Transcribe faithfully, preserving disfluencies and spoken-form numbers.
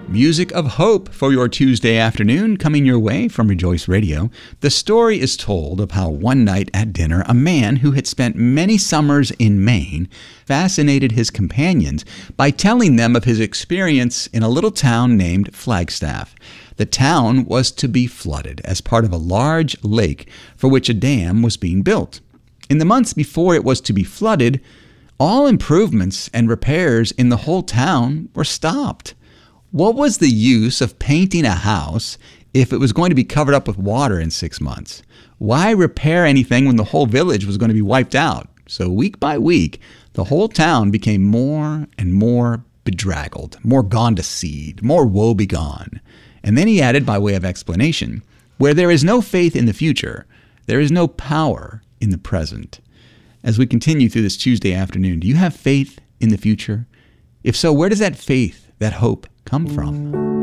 Music of hope for your Tuesday afternoon coming your way from Rejoice Radio. The story is told of how one night at dinner, a man who had spent many summers in Maine fascinated his companions by telling them of his experience in a little town named Flagstaff. The town was to be flooded as part of a large lake for which a dam was being built. In the months before it was to be flooded, all improvements and repairs in the whole town were stopped. What was the use of painting a house if it was going to be covered up with water in six months? Why repair anything when the whole village was going to be wiped out? So week by week, the whole town became more and more bedraggled, more gone to seed, more woebegone. And then he added, by way of explanation, where there is no faith in the future, there is no power in the present. As we continue through this Tuesday afternoon, do you have faith in the future? If so, where does that faith, that hope, come from?